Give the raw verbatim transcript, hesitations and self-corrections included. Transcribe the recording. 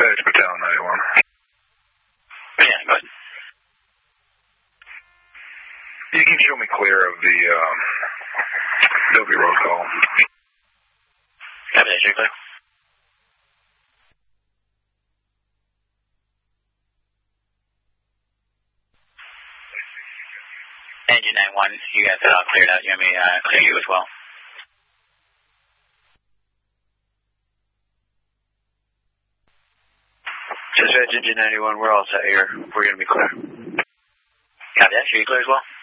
it's Battalion ninety-one. Yeah, go ahead. You can show me clear of the um, Dopey Road call. Copy that, you're clear. Engine ninety-one, you guys are all cleared out. You want me to uh, clear you as well? Dispatch Engine ninety-one, we're all set here. We're going to be clear. Copy that, are you clear as well?